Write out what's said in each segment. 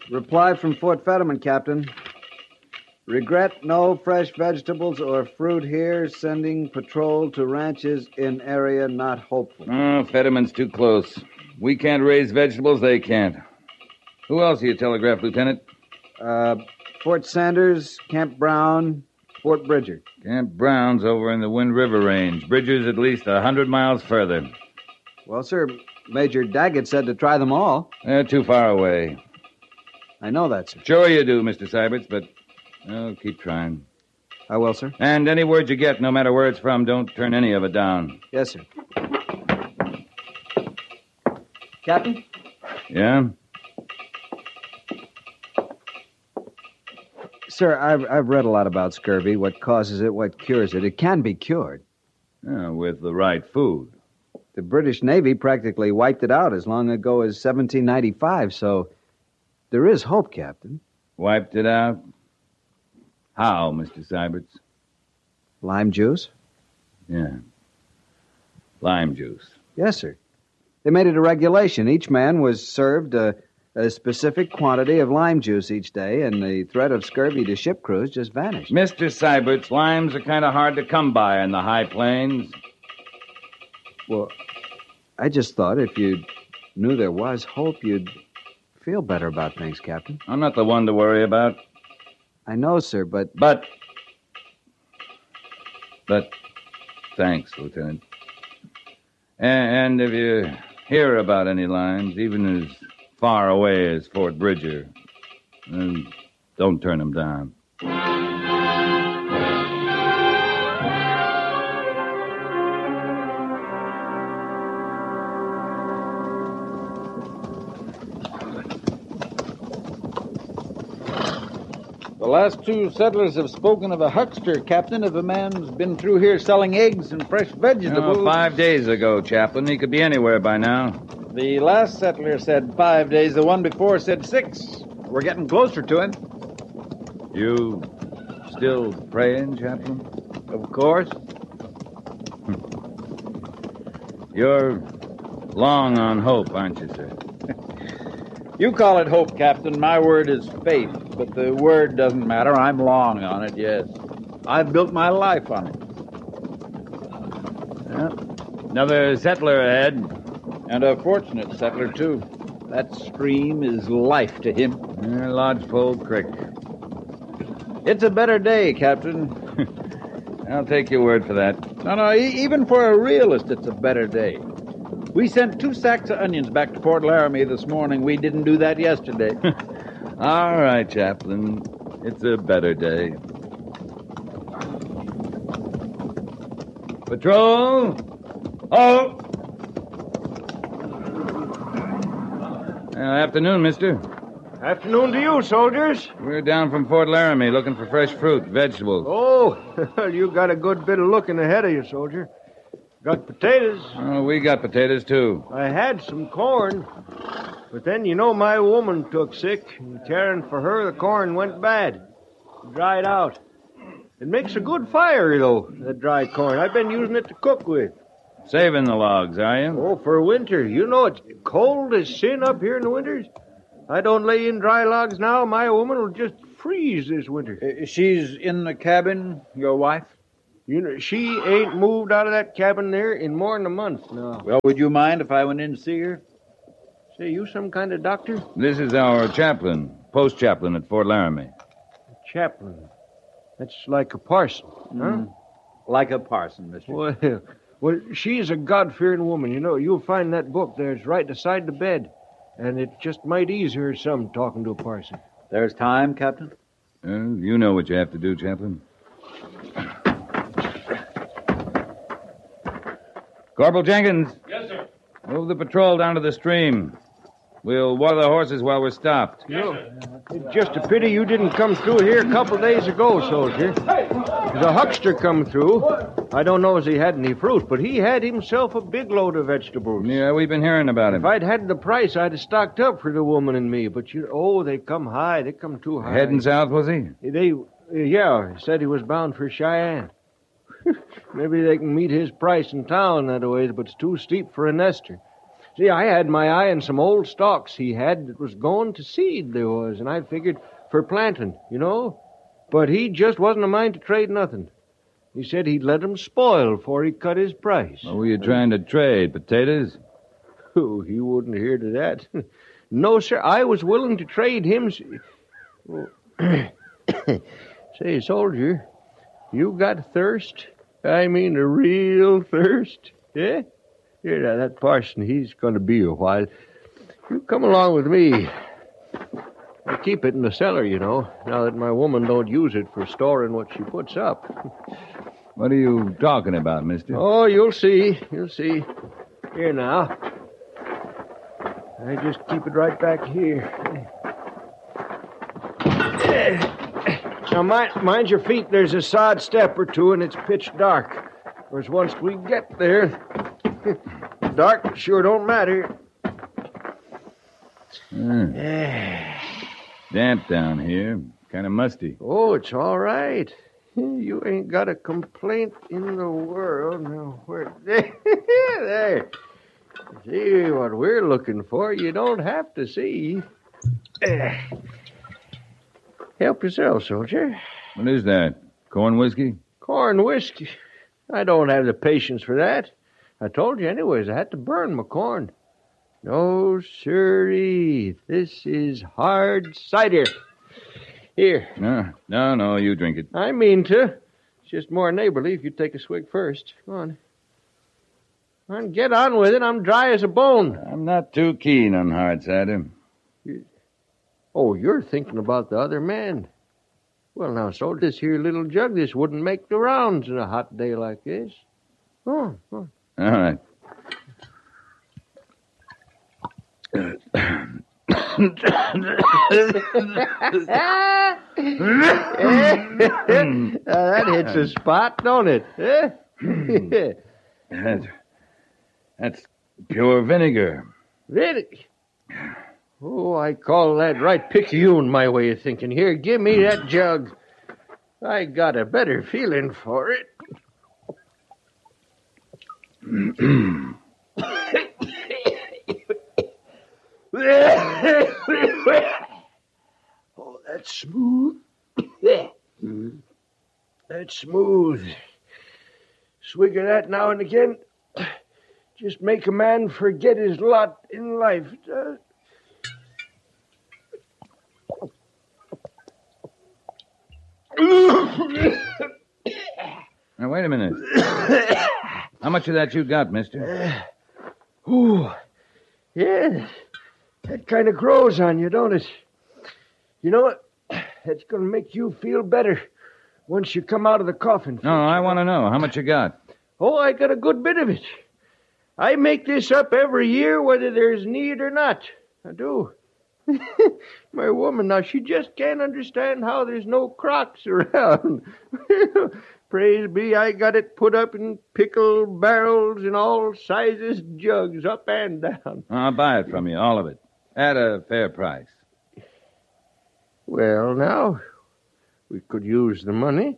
Reply from Fort Fetterman, Captain. Regret no fresh vegetables or fruit here. Sending patrol to ranches in area not hopeful. Oh, Fetterman's too close. We can't raise vegetables, they can't. Who else you telegraphed, Lieutenant? Fort Sanders, Camp Brown, Fort Bridger. Camp Brown's over in the Wind River Range. Bridger's at least 100 miles further. Well, sir, Major Daggett said to try them all. They're too far away. I know that, sir. Sure you do, Mr. Syberts, but keep trying. I will, sir. And any word you get, no matter where it's from, don't turn any of it down. Yes, sir. Captain? Yeah? Sir, I've read a lot about scurvy, what causes it, what cures it. It can be cured. With the right food. The British Navy practically wiped it out as long ago as 1795, so there is hope, Captain. Wiped it out? How, Mr. Syberts? Lime juice? Yeah. Lime juice. Yes, sir. They made it a regulation. Each man was served a specific quantity of lime juice each day, and the threat of scurvy to ship crews just vanished. Mr. Syberts, limes are kind of hard to come by in the high plains. Well, I just thought if you knew there was hope, you'd feel better about things, Captain. I'm not the one to worry about. I know, sir, but... But thanks, Lieutenant. And if you hear about any limes, even as far away as Fort Bridger, don't turn them down. The last two settlers have spoken of a huckster, Captain, of a man's been through here selling eggs and fresh vegetables. 5 days ago, Chaplain. He could be anywhere by now. The last settler said 5 days. The one before said 6. We're getting closer to him. You still praying, Chaplain? Of course. You're long on hope, aren't you, sir? You call it hope, Captain. My word is faith. But the word doesn't matter. I'm long on it, yes. I've built my life on it. Yeah. Another settler ahead. And a fortunate settler, too. That stream is life to him. Lodgepole Creek. It's a better day, Captain. I'll take your word for that. No, even for a realist, it's a better day. We sent 2 sacks of onions back to Fort Laramie this morning. We didn't do that yesterday. All right, Chaplain. It's a better day. Patrol! Oh! Afternoon, mister. Afternoon to you, soldiers. We're down from Fort Laramie looking for fresh fruit, vegetables. Oh, you got a good bit of looking ahead of you, soldier. Got potatoes. Oh, we got potatoes, too. I had some corn, but then, my woman took sick, and caring for her, the corn went bad. Dried out. It makes a good fire, though, that dry corn. I've been using it to cook with. Saving the logs, are you? Oh, for winter. It's cold as sin up here in the winters. I don't lay in dry logs now. My woman will just freeze this winter. She's in the cabin, your wife? She ain't moved out of that cabin there in more than a month now. Well, would you mind if I went in to see her? Say, you some kind of doctor? This is our chaplain, post chaplain at Fort Laramie. Chaplain. That's like a parson, huh? Like a parson, mister. Well, she's a God-fearing woman. You'll find that book there's right beside the bed. And it just might ease her some talking to a parson. There's time, Captain? You know what you have to do, Chaplain. Corporal Jenkins. Yes, sir. Move the patrol down to the stream. We'll water the horses while we're stopped. It's just a pity you didn't come through here a couple days ago, soldier. There's a huckster come through. I don't know if he had any fruit, but he had himself a big load of vegetables. Yeah, we've been hearing about him. If I'd had the price, I'd have stocked up for the woman and me. But, they come high. They come too high. Heading south, was he? He said he was bound for Cheyenne. Maybe they can meet his price in town that ways, but it's too steep for a nester. See, I had my eye on some old stalks he had that was going to seed, there was, and I figured for planting, you know. But he just wasn't a mind to trade nothing. He said he'd let 'em spoil before he cut his price. What were you trying to trade? Potatoes? Oh, he wouldn't hear to that. No, sir, I was willing to trade him. Say, soldier, you got thirst? I mean a real thirst, yeah? Here, now, that parson, he's going to be a while. You come along with me. I keep it in the cellar, you know, now that my woman don't use it for storing what she puts up. What are you talking about, mister? Oh, you'll see. You'll see. Here now. I just keep it right back here. Now, mind your feet. There's a sod step or two, and it's pitch dark. Of course, once we get there, dark sure don't matter. Damp down here. Kind of musty. Oh, it's all right. You ain't got a complaint in the world. Now, where? There. See what we're looking for. You don't have to see. Help yourself, soldier. What is that? Corn whiskey? Corn whiskey. I don't have the patience for that. I told you anyways, I had to burn my corn. No, sirree. This is hard cider. Here. No, you drink it. I mean to. It's just more neighborly if you take a swig first. Come on. Come on, get on with it. I'm dry as a bone. I'm not too keen on hard cider. Oh, you're thinking about the other man. Well, now, so this here little jug, this wouldn't make the rounds in a hot day like this. Oh. All right. That hits a spot, don't it? That's pure vinegar. Vinegar? Oh, I call that right picayune, my way of thinking. Here, give me that jug. I got a better feeling for it. Oh, that's smooth. That's smooth. Swig of that now and again. Just make a man forget his lot in life. Now, wait a minute. How much of that you got, mister? Ooh, yeah, that kind of grows on you, don't it? You know what? That's going to make you feel better once you come out of the coffin. No, I want to know. How much you got? Oh, I got a good bit of it. I make this up every year, whether there's need or not. I do. My woman, now, she just can't understand how there's no crocks around. Praise be, I got it put up in pickle barrels in all sizes, jugs, up and down. I'll buy it from you, all of it, at a fair price. Well, now, we could use the money.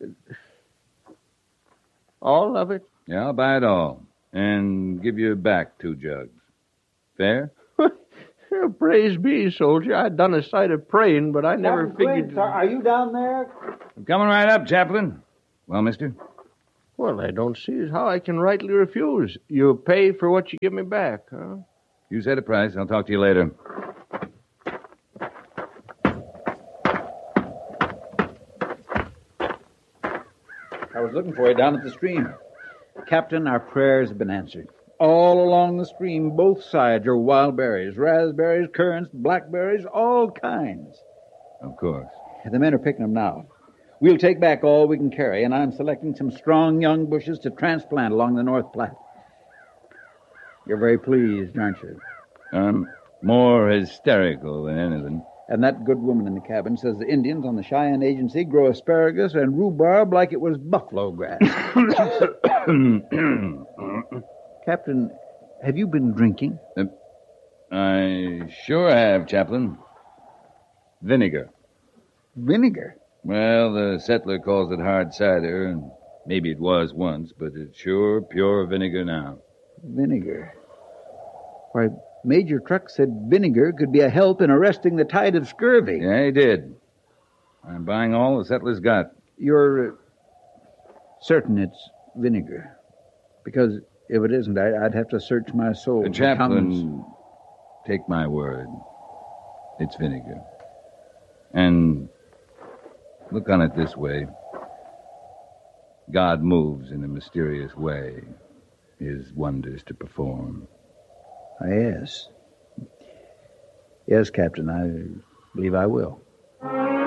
All of it? Yeah, I'll buy it all, and give you back 2 jugs. Fair? Praise be, soldier. I'd done a sight of praying, but I never figured... Are you down there? I'm coming right up, Chaplain. Well, mister? Well, I don't see how I can rightly refuse. You pay for what you give me back, huh? You set a price. I'll talk to you later. I was looking for you down at the stream. Captain, our prayers have been answered. All along the stream, both sides are wild berries, raspberries, currants, blackberries, all kinds. Of course. The men are picking them now. We'll take back all we can carry, and I'm selecting some strong young bushes to transplant along the North Platte. You're very pleased, aren't you? I'm more hysterical than anything. And that good woman in the cabin says the Indians on the Cheyenne Agency grow asparagus and rhubarb like it was buffalo grass. Captain, have you been drinking? I sure have, Chaplain. Vinegar. Vinegar? Well, the settler calls it hard cider, and maybe it was once, but it's sure pure vinegar now. Vinegar. Why, Major Truck said vinegar could be a help in arresting the tide of scurvy. Yeah, he did. I'm buying all the settlers got. You're certain it's vinegar? Because if it isn't, I'd have to search my soul. The chaplain, take my word. It's vinegar. And look on it this way. God moves in a mysterious way, his wonders to perform. Yes. Yes, Captain, I believe I will.